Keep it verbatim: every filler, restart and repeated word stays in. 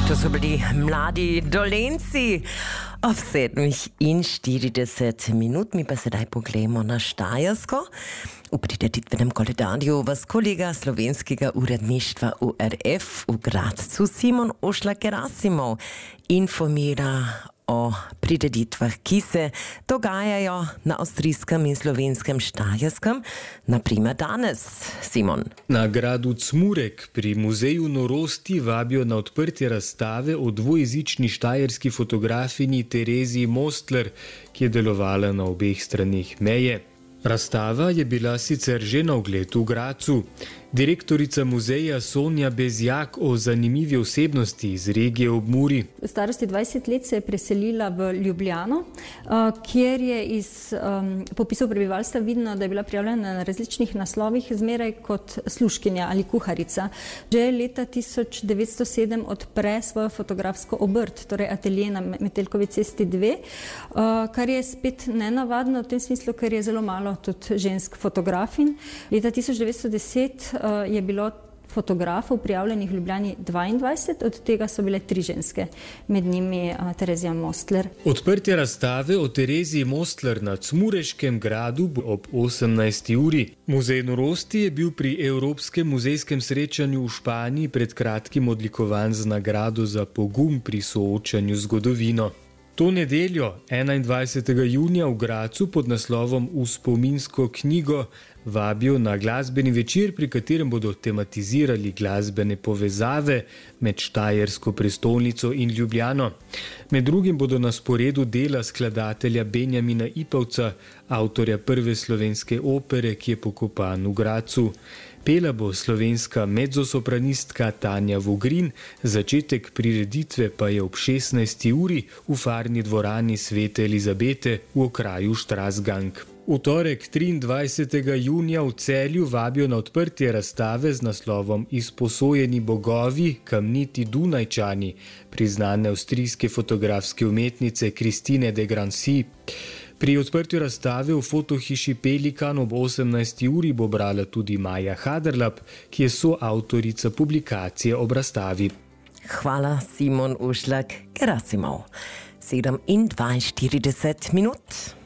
To so bili mladi Dolenci. Ob sedmih in štirideset minut mi pa sedaj pogledamo na Štajersko. V prireditvenem koledarju vas kolega slovenskega uredništva U R F v Gradcu Simon Ošlak-Gerasimov informira o prireditvah, ki se dogajajo na avstrijskem in slovenskem Štajerskem. Naprimer danes, Simon. Na gradu Cmurek pri Muzeju norosti vabijo na odprtje razstave o dvojezični štajerski fotografinji Tereziji Mostler, ki je delovala na obeh straneh meje. Razstava je bila sicer že na ogled v Gradcu. Direktorica muzeja Sonja Bezjak o zanimivi osebnosti iz regije ob Muri. V starosti dvajset let se je preselila v Ljubljano, kjer je iz um, popisov prebivalstva vidno, da je bila prijavljena na različnih naslovih zmeraj kot služkinja ali kuharica. Že leta tisoč devetsto sedem odpre svojo fotografsko obrt, torej atelje na Metelkovi cesti dve, uh, kar je spet nenavadno v tem smislu, ker je zelo malo tudi žensk fotografin. Leta tisoč devetsto deset je bilo fotografov prijavljenih v Ljubljani dvaindvajset, od tega so bile tri ženske, med njimi Terezija Mostler. Odprtje razstave o Tereziji Mostler na Cmureškem gradu ob osemnajsti uri. Muzej norosti je bil pri Evropskem muzejskem srečanju v Španiji pred kratkim odlikovan z nagrado za pogum pri soočanju z zgodovino. To nedeljo, enaindvajsetega junija v Gradcu pod naslovom V spominsko knjigo vabijo na glasbeni večer, pri katerem bodo tematizirali glasbene povezave med štajersko prestolnico in Ljubljano. Med drugim bodo na sporedu dela skladatelja Benjamina Ipavca, avtorja prve slovenske opere, ki je pokopan v Gradcu. Pela bo slovenska mezzosopranistka Tanja Vogrin, začetek prireditve pa je ob šestnajsti uri v farni dvorani Svete Elizabete v okraju Strasgang. V torek triindvajsetega junija v Celju vabijo na odprtje razstave z naslovom Izposojeni bogovi, kamniti Dunajčani, priznane avstrijske fotografske umetnice Christine de Grancy. Pri odprtju razstave v fotohiši Pelikan ob osemnajsti uri bo brala tudi Maja Haderlap, ki je soavtorica publikacije ob razstavi. Hvala, Simon Ošlak-Gerasimov. sedem in dvainštirideset minut.